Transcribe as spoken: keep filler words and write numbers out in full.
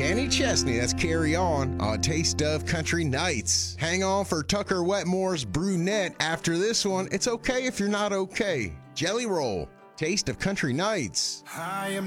Kenny Chesney. That's Carry On on Taste of Country Nights. Hang on for Tucker Wetmore's Brunette. After this one, it's okay if you're not okay. Jelly Roll, Taste of Country Nights. I am